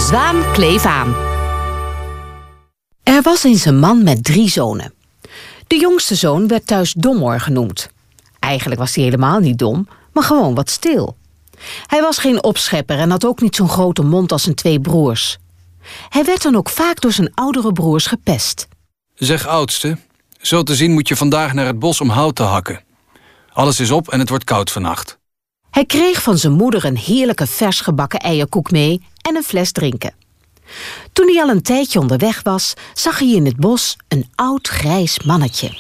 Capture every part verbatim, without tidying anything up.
zwaan kleef aan. Er was eens een man met drie zonen. De jongste zoon werd thuis Domoor genoemd. Eigenlijk was hij helemaal niet dom, maar gewoon wat stil. Hij was geen opschepper en had ook niet zo'n grote mond als zijn twee broers. Hij werd dan ook vaak door zijn oudere broers gepest. Zeg oudste, zo te zien moet je vandaag naar het bos om hout te hakken. Alles is op en het wordt koud vannacht. Hij kreeg van zijn moeder een heerlijke vers gebakken eierkoek mee en een fles drinken. Toen hij al een tijdje onderweg was, zag hij in het bos een oud grijs mannetje.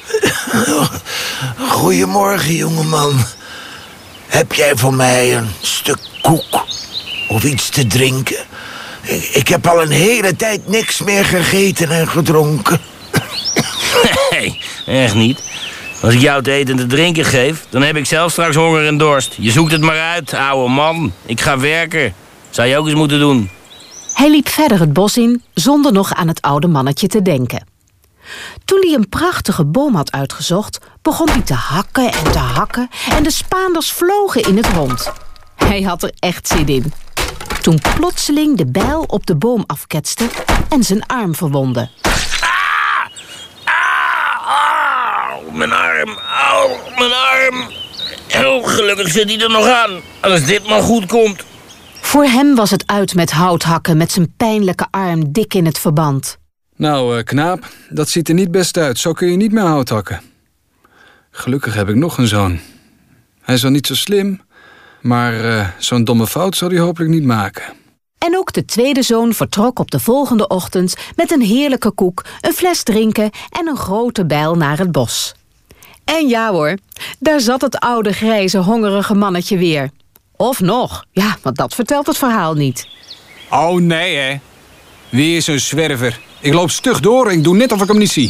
Goedemorgen, jongeman. Heb jij voor mij een stuk koek of iets te drinken? Ik, ik heb al een hele tijd niks meer gegeten en gedronken. Nee, echt niet. Als ik jou te eten en te drinken geef, dan heb ik zelf straks honger en dorst. Je zoekt het maar uit, ouwe man. Ik ga werken. Zou je ook eens moeten doen. Hij liep verder het bos in, zonder nog aan het oude mannetje te denken. Toen hij een prachtige boom had uitgezocht, begon hij te hakken en te hakken en de spaanders vlogen in het rond. Hij had er echt zin in. Toen plotseling de bijl op de boom afketste en zijn arm verwondde. Ah! Ah! Ah! Mijn arm, au, mijn arm. Oh, gelukkig zit hij er nog aan, als dit maar goed komt. Voor hem was het uit met houthakken met zijn pijnlijke arm dik in het verband. Nou, uh, knaap, dat ziet er niet best uit. Zo kun je niet meer hout hakken. Gelukkig heb ik nog een zoon. Hij is wel niet zo slim, maar uh, zo'n domme fout zal hij hopelijk niet maken. En ook de tweede zoon vertrok op de volgende ochtend met een heerlijke koek, een fles drinken en een grote bijl naar het bos. En ja hoor, daar zat het oude grijze hongerige mannetje weer. Of nog, ja, want dat vertelt het verhaal niet. Oh nee, hè. Weer zo'n zwerver. Ik loop stug door en ik doe net of ik hem niet zie.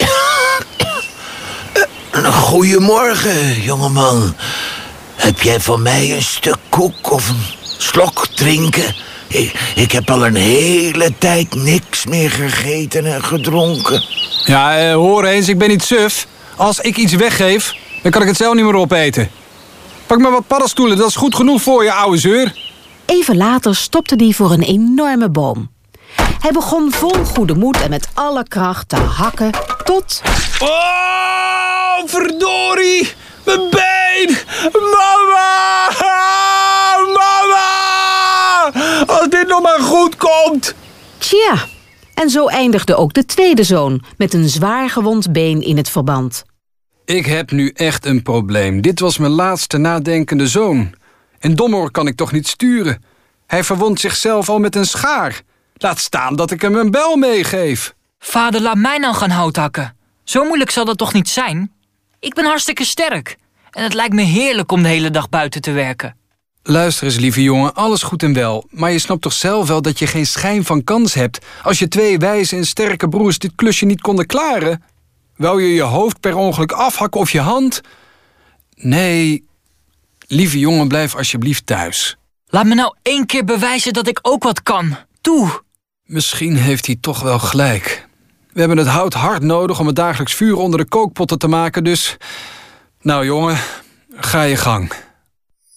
Goedemorgen, jongeman. Heb jij voor mij een stuk koek of een slok drinken? Ik, ik heb al een hele tijd niks meer gegeten en gedronken. Ja, uh, hoor eens, ik ben niet suf. Als ik iets weggeef, dan kan ik het zelf niet meer opeten. Pak maar wat paddenstoelen, dat is goed genoeg voor je, ouwe zeur. Even later stopte hij voor een enorme boom. Hij begon vol goede moed en met alle kracht te hakken tot... Oh, verdorie! Mijn been! Mama! Mama! Als dit nog maar goed komt! Tja, en zo eindigde ook de tweede zoon met een zwaar gewond been in het verband. Ik heb nu echt een probleem. Dit was mijn laatste nadenkende zoon. En Domoor kan ik toch niet sturen? Hij verwondt zichzelf al met een schaar. Laat staan dat ik hem een bijl meegeef. Vader, laat mij nou gaan hout hakken. Zo moeilijk zal dat toch niet zijn? Ik ben hartstikke sterk. En het lijkt me heerlijk om de hele dag buiten te werken. Luister eens, lieve jongen, alles goed en wel. Maar je snapt toch zelf wel dat je geen schijn van kans hebt... als je twee wijze en sterke broers dit klusje niet konden klaren? Wou je je hoofd per ongeluk afhakken of je hand? Nee, lieve jongen, blijf alsjeblieft thuis. Laat me nou één keer bewijzen dat ik ook wat kan. Toe! Misschien heeft hij toch wel gelijk. We hebben het hout hard nodig om het dagelijks vuur onder de kookpotten te maken, dus... Nou jongen, ga je gang.